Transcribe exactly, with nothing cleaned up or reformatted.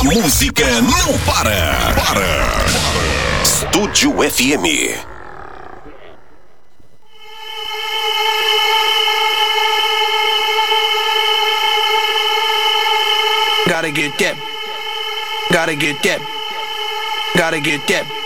Música não para. Para. Estúdio F M. Gotta get that. Gotta get that. Gotta get that.